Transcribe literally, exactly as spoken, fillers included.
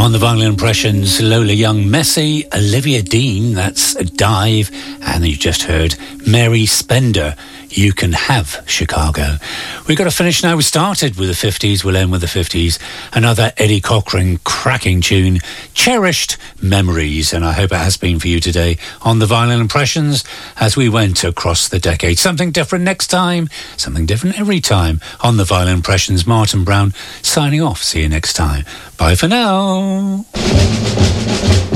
On the Vinyl Impressions, Lola Young, Messi, Olivia Dean, that's Dive, and you just heard Mary Spender, You Can Have Chicago. We've got to finish now. We started with the fifties, we'll end with the fifties. Another Eddie Cochran cracking tune, Cherished Memories, and I hope it has been for you today on the Vinyl Impressions as we went across the decade. Something different next time, something different every time on the Vinyl Impressions. Martin Brown signing off. See you next time. Bye for now.